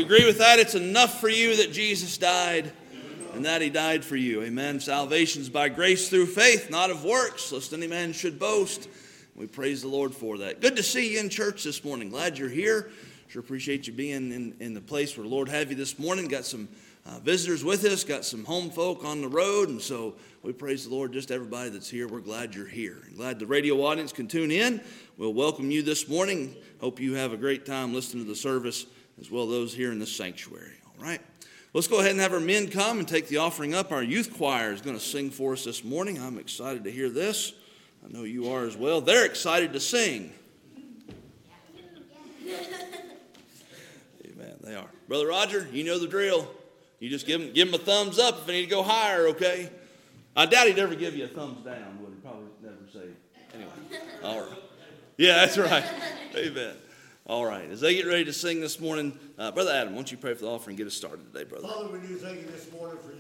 agree with that? It's enough for you that Jesus died and that he died for you. Amen. Salvation's by grace through faith, not of works, lest any man should boast. We praise the Lord for that. Good to see you in church this morning. Glad you're here. Sure appreciate you being in the place where the Lord have you this morning. Got some visitors with us, got some home folk on the road, and so we praise the Lord. Just everybody that's here, we're glad you're here. And glad the radio audience can tune in. We'll welcome you this morning. Hope you have a great time listening to the service, as well as those here in the sanctuary. All right. Let's go ahead and have our men come and take the offering up. Our youth choir is going to sing for us this morning. I'm excited to hear this. I know you are as well. They're excited to sing. Amen. They are. Brother Roger, you know the drill. You just give him a thumbs up if they need to go higher, okay? I doubt he'd ever give you a thumbs down, would he? Probably never say. Anyway. All right. Yeah, that's right. Amen. All right. As they get ready to sing this morning, Brother Adam, why don't you pray for the offering and get us started today, brother? Father, we do thank you this morning for